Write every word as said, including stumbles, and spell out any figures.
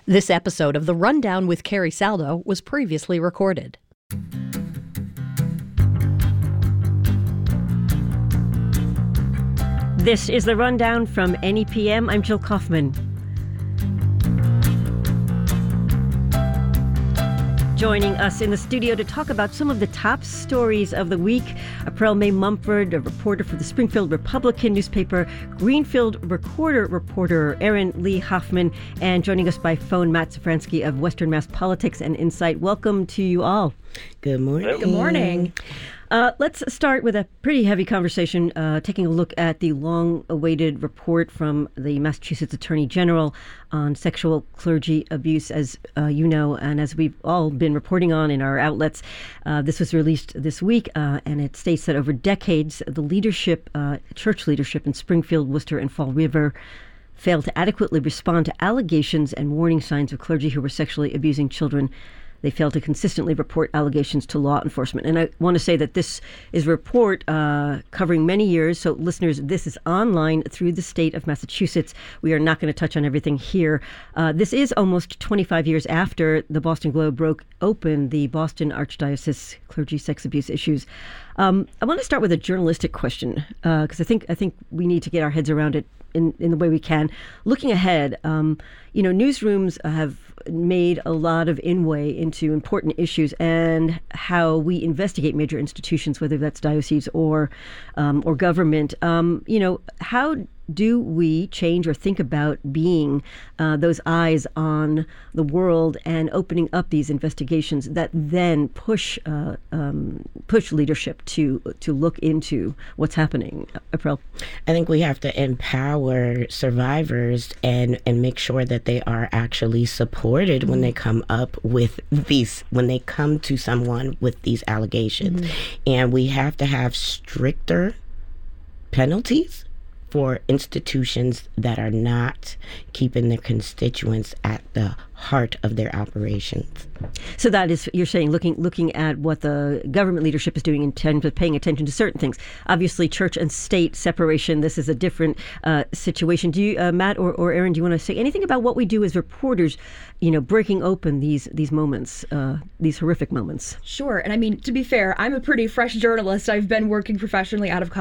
This episode of The Rundown with Carrie Saldo was previously recorded. This is The Rundown from N E P M. I'm Jill Kaufman. Joining us in the studio to talk about some of the top stories of the week, April May Mumford, a reporter for the Springfield Republican newspaper, Greenfield Recorder reporter Erin Lee Hoffman, and joining us by phone, Matt Safransky of Western Mass Politics and Insight. Welcome to you all. Good morning. Good morning. Uh, let's start with a pretty heavy conversation, uh, taking a look at the long-awaited report from the Massachusetts Attorney General on sexual clergy abuse, as uh, you know, and as we've all been reporting on in our outlets. Uh, this was released this week, uh, and it states that over decades, the leadership, uh, church leadership in Springfield, Worcester, and Fall River failed to adequately respond to allegations and warning signs of clergy who were sexually abusing children. They failed to consistently report allegations to law enforcement. And I want to say that this is a report uh, covering many years. So listeners, this is online through the state of Massachusetts. We are not going to touch on everything here. Uh, this is almost twenty-five years after the Boston Globe broke open the Boston Archdiocese clergy sex abuse issues. Um, I want to start with a journalistic question because uh, I think I think we need to get our heads around it in, in the way we can. Looking ahead, um, you know, newsrooms have made a lot of inway into important issues and how we investigate major institutions, whether that's dioceses or um, or government. Um, you know, how do we change or think about being uh, those eyes on the world and opening up these investigations that then push uh, um, push leadership to to look into what's happening? April? I think we have to empower survivors and, and make sure that they are actually supported when they come up with these, when they come to someone with these allegations. Mm-hmm. And we have to have stricter penalties for institutions that are not keeping their constituents at the heart of their operations. So that is, you're saying, looking looking at what the government leadership is doing in terms of paying attention to certain things. Obviously, church and state separation, this is a different uh, situation. Do you, uh, Matt or, or Erin, do you want to say anything about what we do as reporters, you know, breaking open these these moments, uh, these horrific moments? Sure. And I mean, to be fair, I'm a pretty fresh journalist. I've been working professionally out of college